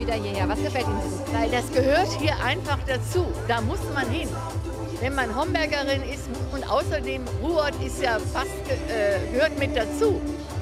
Wieder hierher. Was gefällt Ihnen so? Weil das gehört hier einfach dazu. Da muss man hin. Wenn man Hombergerin ist und außerdem Ruhrort ist ja fast gehört mit dazu.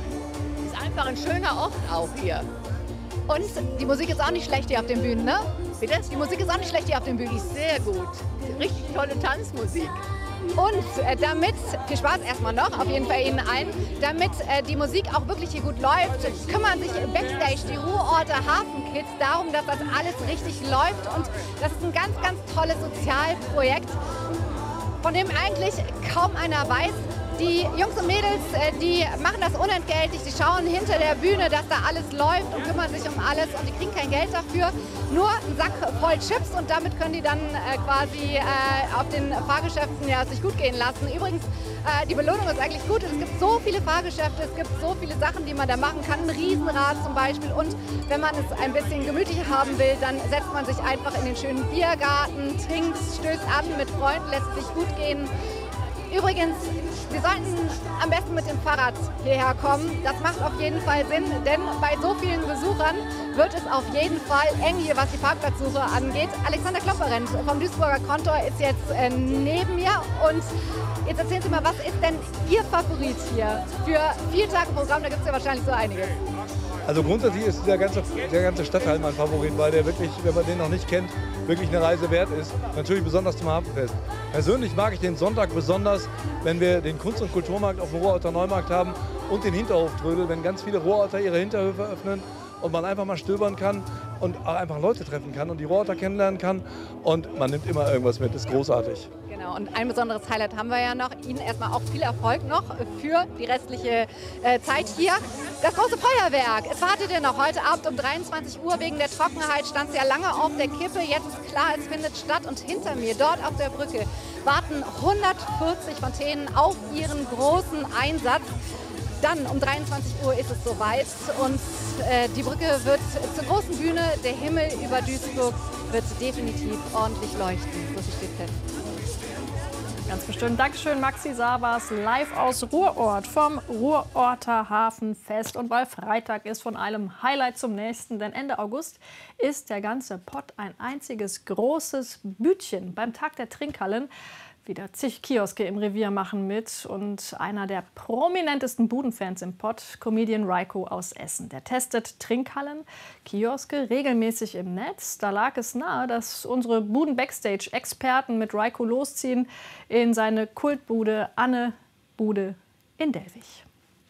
Ist einfach ein schöner Ort auch hier. Und die Musik ist auch nicht schlecht hier auf den Bühnen, ne? Bitte? Die Musik ist auch nicht schlecht hier auf den Bühnen. Die ist sehr gut. Richtig tolle Tanzmusik. Und damit, viel Spaß erstmal noch, auf jeden Fall Ihnen allen, damit die Musik auch wirklich hier gut läuft, kümmern sich Backstage die Ruhrorter Hafenkids darum, dass das alles richtig läuft. Und das ist ein ganz, ganz tolles Sozialprojekt, von dem eigentlich kaum einer weiß. Die Jungs und Mädels, die machen das unentgeltlich, die schauen hinter der Bühne, dass da alles läuft und kümmern sich um alles und die kriegen kein Geld dafür, nur einen Sack voll Chips und damit können die dann quasi auf den Fahrgeschäften ja, sich gut gehen lassen. Übrigens, die Belohnung ist eigentlich gut, es gibt so viele Fahrgeschäfte, es gibt so viele Sachen, die man da machen kann, ein Riesenrad zum Beispiel und wenn man es ein bisschen gemütlicher haben will, dann setzt man sich einfach in den schönen Biergarten, trinkt, stößt an mit Freunden, lässt sich gut gehen. Übrigens, Sie sollten am besten mit dem Fahrrad hierher kommen. Das macht auf jeden Fall Sinn, denn bei so vielen Besuchern wird es auf jeden Fall eng hier, was die Parkplatzsuche angeht. Alexander Klopperenz vom Duisburger Kontor ist jetzt neben mir. Und jetzt erzählen Sie mal, was ist denn Ihr Favorit hier für 4 Tage Programm? Da gibt es ja wahrscheinlich so einiges. Also grundsätzlich ist der ganze Stadtteil mein Favorit, weil der wirklich, wenn man den noch nicht kennt, wirklich eine Reise wert ist. Natürlich besonders zum Hafenfest. Persönlich mag ich den Sonntag besonders, wenn wir den Kunst- und Kulturmarkt auf dem Ruhrorter Neumarkt haben und den Hinterhoftrödel, wenn ganz viele Ruhrorter ihre Hinterhöfe öffnen und man einfach mal stöbern kann und auch einfach Leute treffen kann und die Ruhrorter kennenlernen kann und man nimmt immer irgendwas mit, das ist großartig. Genau, und ein besonderes Highlight haben wir ja noch. Ihnen erstmal auch viel Erfolg noch für die restliche Zeit hier. Das große Feuerwerk, es wartet ja noch heute Abend um 23 Uhr. Wegen der Trockenheit stand es ja lange auf der Kippe. Jetzt ist klar, es findet statt. Und hinter mir, dort auf der Brücke, warten 140 Fontänen auf ihren großen Einsatz. Dann um 23 Uhr ist es soweit und die Brücke wird zur großen Bühne. Der Himmel über Duisburg wird definitiv ordentlich leuchten. So viel steht fest. Ganz bestimmt. Dankeschön, Maxi Sabas, live aus Ruhrort vom Ruhrorter Hafenfest. Und weil Freitag ist, von einem Highlight zum nächsten, denn Ende August ist der ganze Pott ein einziges großes Bütchen beim Tag der Trinkhallen. Wieder zig Kioske im Revier machen mit und einer der prominentesten Budenfans im Pott, Comedian Reiko aus Essen. Der testet Trinkhallen, Kioske regelmäßig im Netz. Da lag es nahe, dass unsere Buden-Backstage-Experten mit Reiko losziehen in seine Kultbude Anne Bude in Delwig.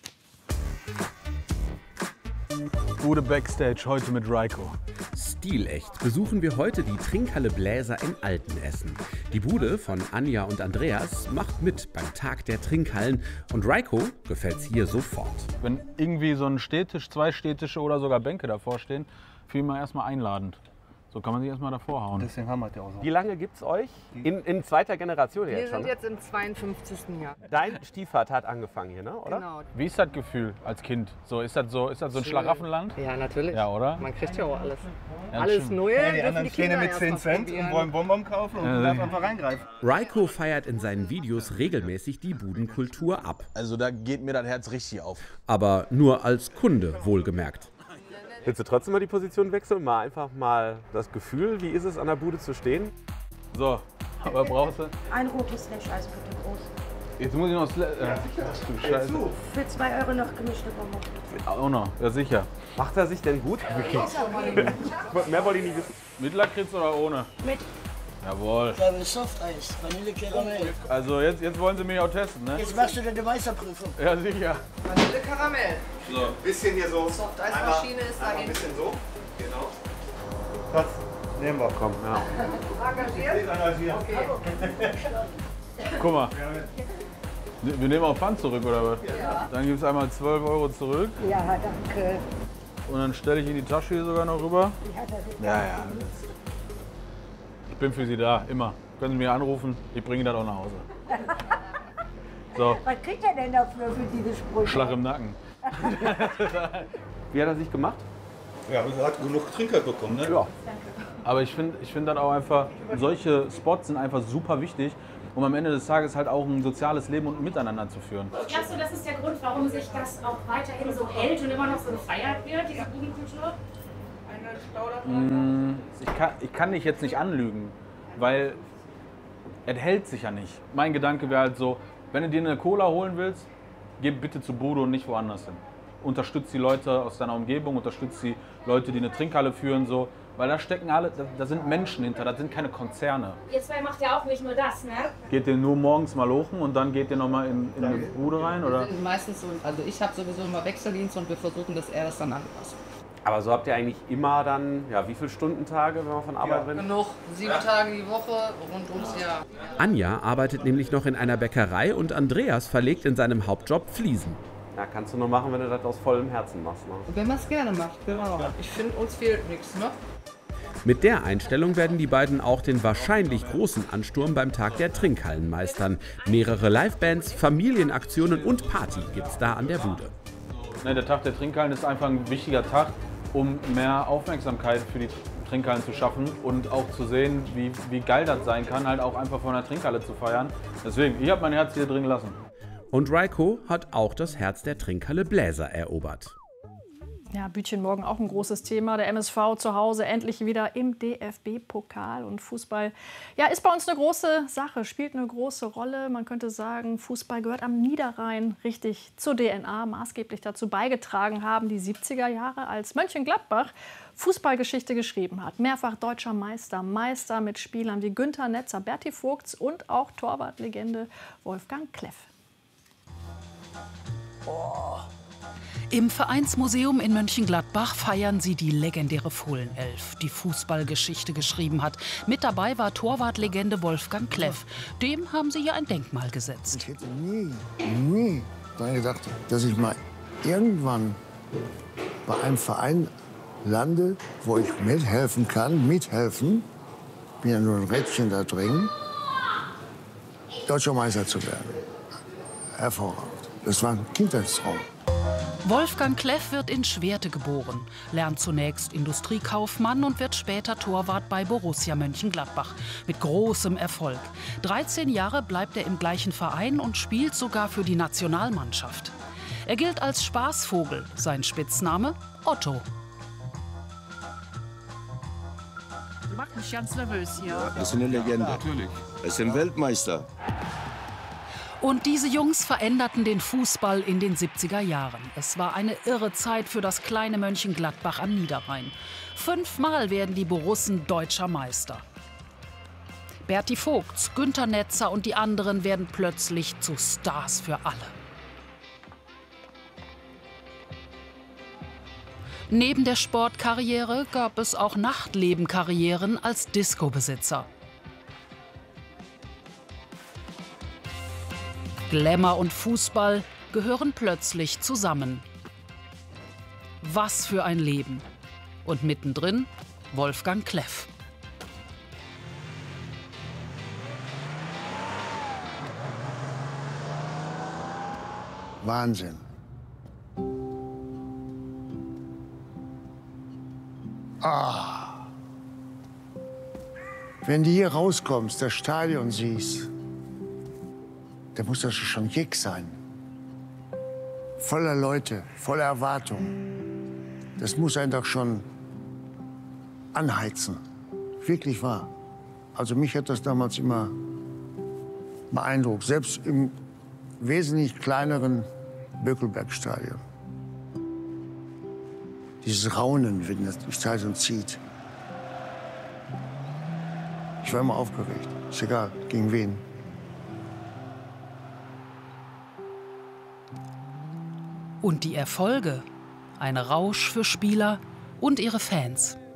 Bude Backstage heute mit Reiko. Stilecht besuchen wir heute die Trinkhalle Bläser in Altenessen. Die Bude von Anja und Andreas macht mit beim Tag der Trinkhallen und Reiko gefällt's hier sofort. Wenn irgendwie so ein Stehtisch, 2 Stehtische oder sogar Bänke davor stehen, fühle ich mich erstmal einladend. So kann man sich erstmal davor hauen. Deswegen haben wir die auch so. Wie lange gibt's euch? In zweiter Generation Wir jetzt schon? sind jetzt im 52. Jahr. Dein Stiefvater hat angefangen hier, ne? Oder? Genau. Wie ist das Gefühl als Kind? Ist das so ein Schlaraffenland? Ja, natürlich. Ja, oder? Man kriegt ja auch alles. Ja, Alles stimmt. Neue. Ja, die dürfen anderen stehen Kinder mit erst 10 mal Cent probieren. und wollen Bonbon kaufen und du darfst einfach reingreifen. Reiko feiert in seinen Videos regelmäßig die Budenkultur ab. Also da geht mir das Herz richtig auf. Aber nur als Kunde, wohlgemerkt. Willst du trotzdem mal die Position wechseln? Mal einfach mal das Gefühl, wie ist es an der Bude zu stehen? So, aber brauchst du? Ein rotes Slash-Eis bitte groß. Jetzt muss ich noch du Scheiße. Für 2 € noch gemischte Bonbon. Auch noch, ja sicher. Macht er sich denn gut? Mehr wollte ich nicht wissen. Mit Lakritz oder ohne? Mit. Jawohl. Ja, mit Softeis, Vanille Karamell. Also jetzt wollen sie mich auch testen, ne? Jetzt machst du deine Meisterprüfung. Ja, sicher. Vanille Karamell. So. Bisschen hier so. Softeismaschine ist da Ein hinten. bisschen so. Genau. Das nehmen wir. Komm, ja. Engagiert? Okay. Guck mal. Wir nehmen auch Pfand zurück, oder was? Ja. Dann gibt es einmal 12 € zurück. Ja, danke. Und dann stelle ich in die Tasche hier sogar noch rüber. Ja, das ist Ja. Ich bin für Sie da, immer. Können Sie mich anrufen, ich bringe Ihnen das auch nach Hause. So, Was kriegt er denn dafür für diese Sprüche? Schlag im Nacken. Wie hat er sich gemacht? Ja, du hast genug Trinkgeld bekommen, ne? Ja. Aber ich find dann auch einfach, solche Spots sind einfach super wichtig, um am Ende des Tages halt auch ein soziales Leben und Miteinander zu führen. Glaubst du, das ist der Grund, warum sich das auch weiterhin so hält und immer noch so gefeiert wird, diese Budenkultur? Ich kann dich jetzt nicht anlügen, weil es hält sich ja nicht. Mein Gedanke wäre halt so, wenn du dir eine Cola holen willst, geh bitte zu Bude und nicht woanders hin. Unterstützt die Leute aus deiner Umgebung, unterstützt die Leute, die eine Trinkhalle führen, so. Weil da stecken alle, da sind Menschen hinter, das sind keine Konzerne. Ihr zwei macht ja auch nicht nur das, ne? Geht ihr nur morgens mal lochen und dann geht ihr nochmal in eine Bude rein, oder? Wir sind meistens so, also ich habe sowieso immer Wechseldienst und wir versuchen, dass er das dann anpasst. Aber so habt ihr eigentlich immer dann, ja, wie viele Stundentage, wenn man von Arbeit rennt? Genug, 7 Tage die Woche, rund ums Jahr. Anja arbeitet nämlich noch in einer Bäckerei und Andreas verlegt in seinem Hauptjob Fliesen. Ja, kannst du nur machen, wenn du das aus vollem Herzen machst. Ne? Wenn man es gerne macht, genau. Ich finde, uns fehlt nichts, ne? Mit der Einstellung werden die beiden auch den wahrscheinlich großen Ansturm beim Tag der Trinkhallen meistern. Mehrere Livebands, Familienaktionen und Party gibt's da an der Bude. Ne, der Tag der Trinkhallen ist einfach ein wichtiger Tag, um mehr Aufmerksamkeit für die Trinkhallen zu schaffen und auch zu sehen, wie geil das sein kann, halt auch einfach von einer Trinkhalle zu feiern. Deswegen, ich habe mein Herz hier drin gelassen. Und Raiko hat auch das Herz der Trinkhalle Bläser erobert. Ja, Bütchen morgen auch ein großes Thema. Der MSV zu Hause endlich wieder im DFB-Pokal. Und Fußball, ja, ist bei uns eine große Sache, spielt eine große Rolle. Man könnte sagen, Fußball gehört am Niederrhein richtig zur DNA. Maßgeblich dazu beigetragen haben die 70er Jahre, als Mönchengladbach Fußballgeschichte geschrieben hat. Mehrfach deutscher Meister, Meister mit Spielern wie Günther Netzer, Berti Vogts und auch Torwartlegende Wolfgang Kleff. Oh. Im Vereinsmuseum in Mönchengladbach feiern sie die legendäre Fohlenelf, die Fußballgeschichte geschrieben hat. Mit dabei war Torwartlegende Wolfgang Kleff. Dem haben sie ja ein Denkmal gesetzt. Ich hätte nie daran gedacht, dass ich mal irgendwann bei einem Verein lande, wo ich mithelfen kann, bin ja nur ein Rädchen da drin, deutscher Meister zu werden. Hervorragend. Das war ein Kindheitstraum. Wolfgang Kleff wird in Schwerte geboren, lernt zunächst Industriekaufmann und wird später Torwart bei Borussia Mönchengladbach. Mit großem Erfolg. 13 Jahre bleibt er im gleichen Verein und spielt sogar für die Nationalmannschaft. Er gilt als Spaßvogel, sein Spitzname Otto. Das macht mich ganz nervös hier. Ja, das ist eine Legende. Natürlich. Er ist ein Weltmeister. Und diese Jungs veränderten den Fußball in den 70er Jahren. Es war eine irre Zeit für das kleine Mönchengladbach am Niederrhein. 5-mal werden die Borussen deutscher Meister. Berti Vogts, Günther Netzer und die anderen werden plötzlich zu Stars für alle. Neben der Sportkarriere gab es auch Nachtlebenkarrieren als Disco-Besitzer. Glamour und Fußball gehören plötzlich zusammen. Was für ein Leben. Und mittendrin Wolfgang Kleff. Wahnsinn. Ah. Wenn du hier rauskommst, das Stadion siehst, da muss das schon Kick sein. Voller Leute, voller Erwartung. Das muss einen doch schon anheizen. Wirklich wahr. Also mich hat das damals immer beeindruckt. Selbst im wesentlich kleineren Bökelbergstadion. Dieses Raunen, wenn das Stadion zieht. Ich war immer aufgeregt. Ist egal, gegen wen. Und die Erfolge? Ein Rausch für Spieler und ihre Fans.